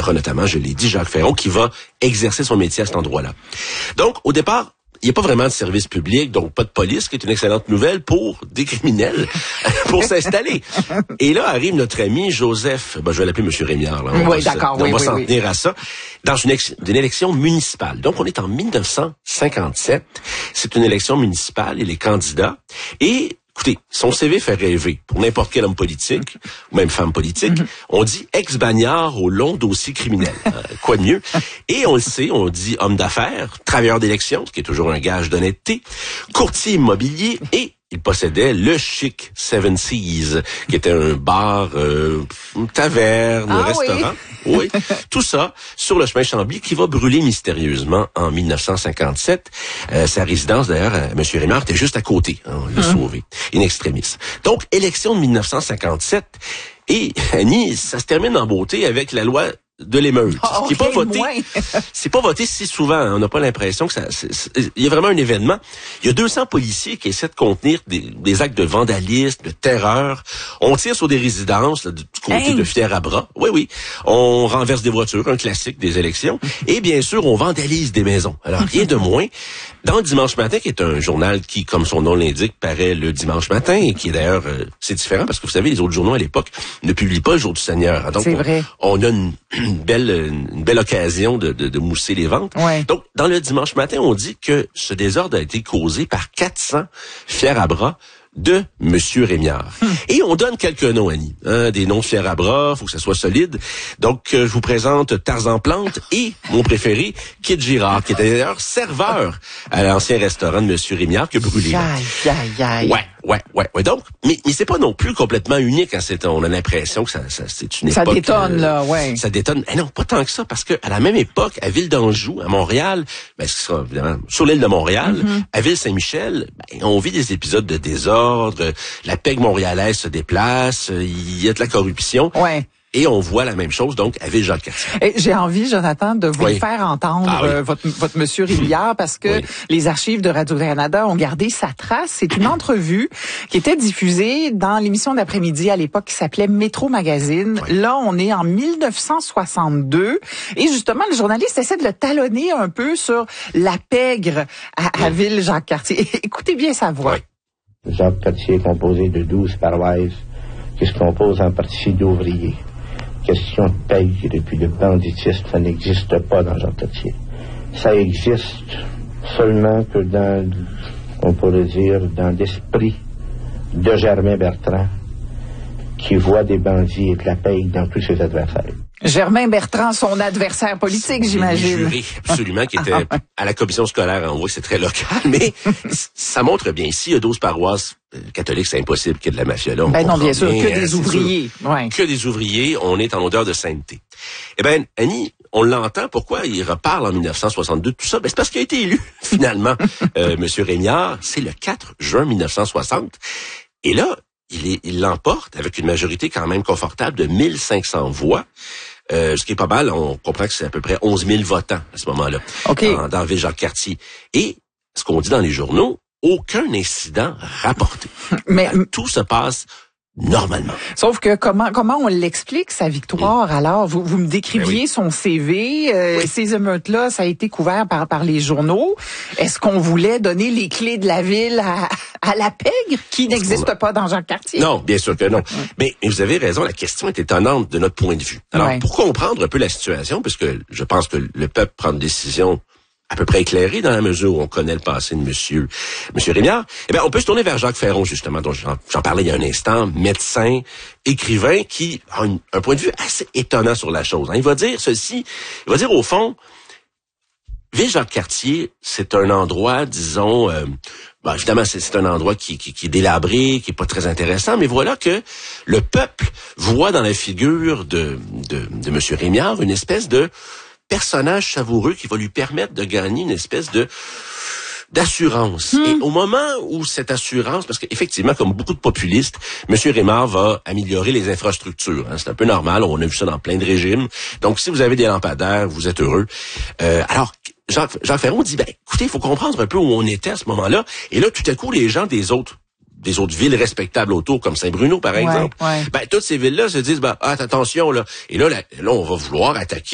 aura notamment, je l'ai dit, Jacques Ferron, qui va exercer son métier à cet endroit-là. Donc, au départ, il n'y a pas vraiment de service public, donc pas de police, qui est une excellente nouvelle pour des criminels, pour s'installer. Et là arrive notre ami Joseph, je vais l'appeler Monsieur Rémillard. Là. Oui, d'accord. On va s'en tenir à ça. Dans une élection municipale. Donc, on est en 1957. C'est une élection municipale et les candidats. Et écoutez, son CV fait rêver pour n'importe quel homme politique, ou même femme politique. On dit ex-bagnard au long dossier criminel. Quoi de mieux? Et on le sait, on dit homme d'affaires, travailleur d'élection, ce qui est toujours un gage d'honnêteté, courtier immobilier et il possédait le chic Seven Seas, qui était un bar, une taverne, un restaurant. Oui, tout ça sur le chemin Chambly qui va brûler mystérieusement en 1957. Sa résidence, d'ailleurs, M. Rémillard était juste à côté. On l'a sauvé. In extremis. Donc, élection de 1957. Et, Annie, ça se termine en beauté avec la loi de l'émeute. Qui est pas voté. C'est pas voté si souvent. On n'a pas l'impression que il y a vraiment un événement. Il y a 200 policiers qui essaient de contenir des actes de vandalisme, de terreur. On tire sur des résidences là, du côté de Fier-à-Bras. Oui. On renverse des voitures, un classique des élections. Et bien sûr, on vandalise des maisons. Alors, rien de moins. Dans le Dimanche Matin, qui est un journal qui, comme son nom l'indique, paraît le dimanche matin et qui est d'ailleurs, c'est différent parce que vous savez, les autres journaux à l'époque ne publient pas le jour du Seigneur. Donc, c'est vrai. On a une belle occasion de mousser les ventes. Ouais. Donc, dans le Dimanche Matin, on dit que ce désordre a été causé par 400 fiers à bras de Monsieur Rémillard. Et on donne quelques noms, Annie. Des noms de fiers à bras, faut que ça soit solide. Donc, je vous présente Tarzan Plante et mon préféré, Kid Girard, qui était d'ailleurs serveur à l'ancien restaurant de Monsieur Rémillard qui a brûlé. Aïe. Ouais. Donc, mais c'est pas non plus complètement unique. Hein, on a l'impression que c'est une époque... Ça détonne, là, ouais. Ça détonne. Non, pas tant que ça, parce que à la même époque, à Ville d'Anjou, à Montréal, ce sera évidemment sur l'île de Montréal, à Ville-Saint-Michel, on vit des épisodes de désordre. La PEG montréalaise se déplace, il y a de la corruption. Ouais. Et on voit la même chose, donc, à Ville-Jacques-Cartier. J'ai envie, Jonathan, de vous faire entendre votre Monsieur Rémillard, parce que les archives de Radio-Canada ont gardé sa trace. C'est une entrevue qui était diffusée dans l'émission d'après-midi à l'époque qui s'appelait Métro Magazine. Là, on est en 1962. Et justement, le journaliste essaie de le talonner un peu sur la pègre à Ville-Jacques-Cartier. Écoutez bien sa voix. Jacques-Cartier est composé de 12 paroisses qui se composent en partie d'ouvriers. Question de paye et puis de banditisme, ça n'existe pas dans Jacques-Cartier. Ça existe seulement que dans, on pourrait dire, dans l'esprit de Germain Bertrand, qui voit des bandits et de la paye dans tous ses adversaires. Germain Bertrand, son adversaire politique, j'imagine. Juré, absolument, qui était à la commission scolaire. On voit que c'est très local, mais ça montre bien. Ici, il y a 12 paroisses catholiques, c'est impossible qu'il y ait de la mafia là. Non, bien sûr, que des ouvriers. Ouais. Que des ouvriers, on est en odeur de sainteté. Eh bien, Annie, on l'entend, pourquoi il reparle en 1962 de tout ça? C'est parce qu'il a été élu, finalement. Monsieur Rémillard, c'est le 4 juin 1960. Et là, il l'emporte avec une majorité quand même confortable de 1500 voix. Ce qui est pas mal, on comprend que c'est à peu près 11 000 votants à ce moment-là, dans Ville-Jacques-Cartier. Et ce qu'on dit dans les journaux, aucun incident rapporté. Mais tout se passe normalement. Sauf que comment on l'explique, sa victoire, alors? Vous me décriviez son CV, ces émeutes-là, ça a été couvert par les journaux. Est-ce qu'on voulait donner les clés de la ville à la pègre, qui n'existe pas dans Jacques-Cartier? Non, bien sûr que non. Mais vous avez raison, la question est étonnante de notre point de vue. Alors, pour comprendre un peu la situation, puisque je pense que le peuple prend une décision à peu près éclairé dans la mesure où on connaît le passé de Monsieur Rémillard, on peut se tourner vers Jacques Ferron, justement, dont j'en parlais il y a un instant, médecin, écrivain, qui a un point de vue assez étonnant sur la chose. Il va dire ceci, il va dire au fond, Ville-Jacques-Cartier, c'est un endroit, disons, évidemment, c'est un endroit qui est délabré, qui est pas très intéressant, mais voilà que le peuple voit dans la figure de Monsieur Rémillard une espèce de personnage savoureux qui va lui permettre de gagner une espèce d'assurance. Et au moment où cette assurance, parce qu'effectivement, comme beaucoup de populistes, M. Rémillard va améliorer les infrastructures. C'est un peu normal, on a vu ça dans plein de régimes. Donc, si vous avez des lampadaires, vous êtes heureux. Alors, Jacques Ferron dit, écoutez, il faut comprendre un peu où on était à ce moment-là. Et là, tout à coup, les gens des autres villes respectables autour, comme Saint-Bruno, par exemple, toutes ces villes-là se disent, attention, là. Et là, on va vouloir attaquer